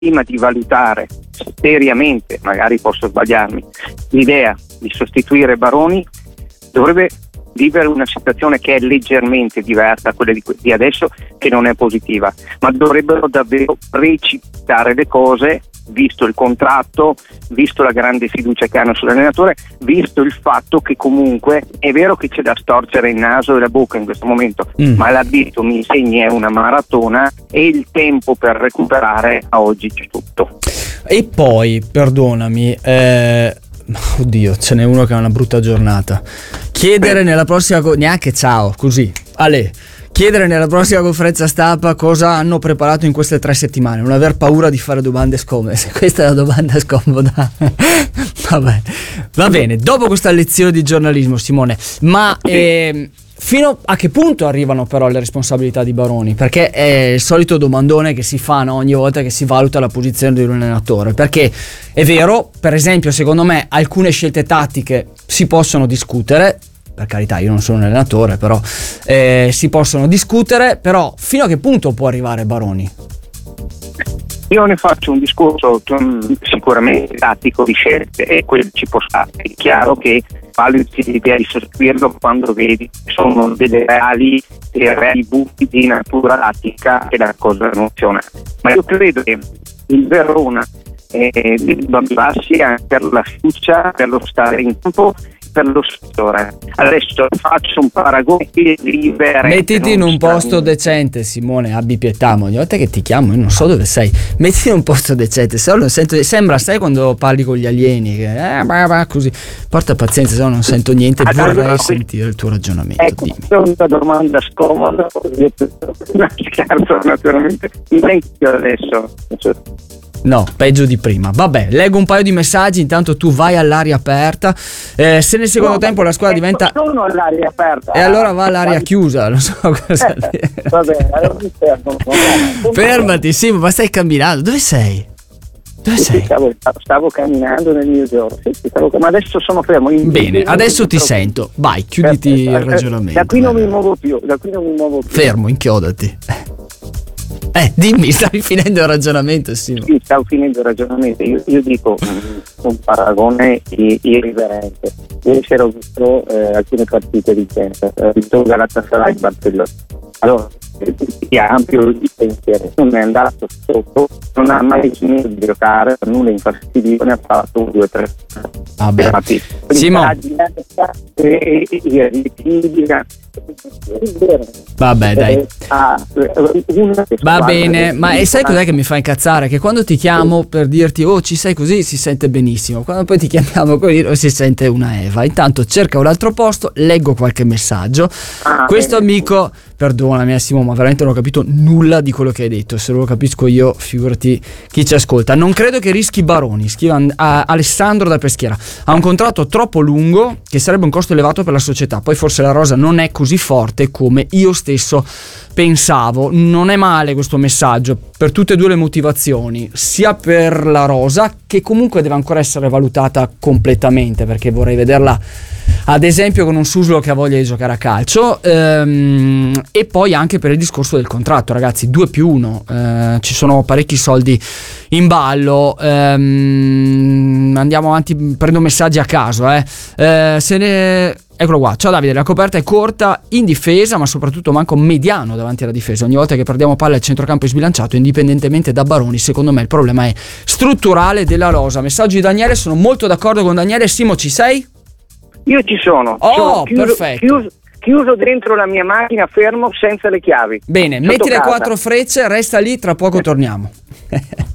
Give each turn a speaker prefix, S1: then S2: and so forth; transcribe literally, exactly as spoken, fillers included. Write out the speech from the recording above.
S1: prima di valutare seriamente, magari posso sbagliarmi, l'idea di sostituire Baroni, dovrebbe vivere una situazione che è leggermente diversa da quella di, di adesso, che non è positiva, ma dovrebbero davvero precipitare le cose, visto il contratto, visto la grande fiducia che hanno sull'allenatore, visto il fatto che comunque è vero che c'è da storcere il naso e la bocca in questo momento, mm. ma l'abito mi insegni è una maratona e il tempo per recuperare a oggi c'è tutto.
S2: E poi, perdonami, eh, oddio, ce n'è uno che ha una brutta giornata. Chiedere nella prossima co- neanche ciao, così, Ale. Chiedere nella prossima conferenza stampa cosa hanno preparato in queste tre settimane, non aver paura di fare domande scomode. Se questa è la domanda scomoda, vabbè, va bene. Dopo questa lezione di giornalismo, Simone, ma eh, fino a che punto arrivano però le responsabilità di Baroni? Perché è il solito domandone che si fa, no, ogni volta che si valuta la posizione di un allenatore. Perché è vero, per esempio, secondo me alcune scelte tattiche si possono discutere. Per carità, io non sono un allenatore, però eh, si possono discutere, però fino a che punto può arrivare Baroni?
S1: Io ne faccio un discorso um, sicuramente tattico di scelte e quello ci può stare. È chiaro che valuti l'idea di sostituirlo quando vedi che sono delle reali, dei reali buchi di natura tattica e la cosa non funziona. Ma io credo che il Verona eh, debba basarsi per la fiducia, per lo stare in campo, per lo settore. Adesso faccio un paragone libero.
S2: Mettiti in un posto decente, Simone, abbi pietà, ogni volta che ti chiamo io non so dove sei, mettiti in un posto decente, se no non sento, sembra, sai quando parli con gli alieni che eh, bah, bah, così, porta pazienza, se no non sento niente, allora, vorrei allora, sentire il tuo ragionamento.
S1: Ecco,
S2: dimmi.
S1: è una domanda scomoda, una scherzo naturalmente, io adesso
S2: no, peggio di prima. Vabbè, leggo un paio di messaggi, intanto tu vai all'aria aperta. Eh, se nel secondo no, tempo la squadra diventa
S1: sono all'aria aperta.
S2: E allora va all'aria chiusa, non so cosa
S1: eh, dire. Va bene, allora mi fermo.
S2: Fermati, sì, ma stai camminando. Dove sei? Dove
S1: sì,
S2: sei?
S1: Stavo, stavo camminando nel mio giorno, sì, stavo, ma adesso sono fermo. In,
S2: Bene,
S1: in,
S2: adesso
S1: in,
S2: ti
S1: in,
S2: sento. Vai, chiuditi
S1: perfetto,
S2: il ragionamento.
S1: Da qui non mi muovo più, da qui non mi muovo più.
S2: Fermo, inchiodati. Eh, dimmi, stavi finendo il ragionamento, sì.
S1: Sì, stavo finendo il ragionamento. Io, io dico um, un paragone irriverente. Ieri sera ho visto eh, alcune partite di tennis, ho visto Galatasaray Barcellona. Allora, è ampio di pensiero, non è andato sotto, non ha mai finito di giocare, per nulla infastidito, ne ha fatto un due tre.
S2: Vabbè. Simone. Vabbè, dai. Va bene, ma e sai cos'è che mi fa incazzare? Che quando ti chiamo per dirti oh ci sei così si sente benissimo, quando poi ti chiamiamo così non si sente una Eva. Intanto cerca un altro posto, leggo qualche messaggio. Ah, questo bene. Amico, perdonami Simo, ma veramente non ho capito nulla di quello che hai detto, se lo capisco io figurati chi ci ascolta. Non credo che rischi Baroni, scrive a Alessandro da Peschiera, ha un contratto troppo lungo che sarebbe un costo elevato per la società, poi forse la rosa non è così forte come io stesso pensavo. Non è male questo messaggio per tutte e due le motivazioni, sia per la rosa che comunque deve ancora essere valutata completamente, perché vorrei vederla ad esempio con un Suslo che ha voglia di giocare a calcio, ehm, e poi anche per il discorso del contratto, ragazzi, due più uno, eh, ci sono parecchi soldi in ballo. ehm, andiamo avanti, prendo messaggi a caso, eh. Eh, se ne Eccolo qua, ciao Davide, la coperta è corta in difesa, ma soprattutto manco mediano davanti alla difesa. Ogni volta che perdiamo palla il centrocampo è sbilanciato, indipendentemente da Baroni. Secondo me il problema è strutturale della rosa. Messaggio di Daniele, sono molto d'accordo con Daniele. Simo, ci sei?
S1: Io ci sono.
S2: Oh,
S1: sono chiuso,
S2: perfetto.
S1: Chiuso, chiuso dentro la mia macchina, fermo, senza le chiavi.
S2: Bene, metti le quattro frecce, resta lì, tra poco torniamo.